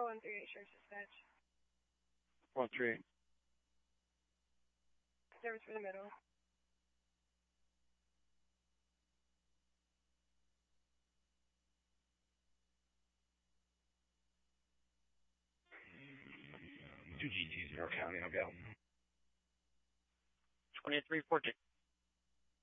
138 Sheriff's Dispatch. 138. Service for the middle. Two GTs in our county, I'll go. 2314.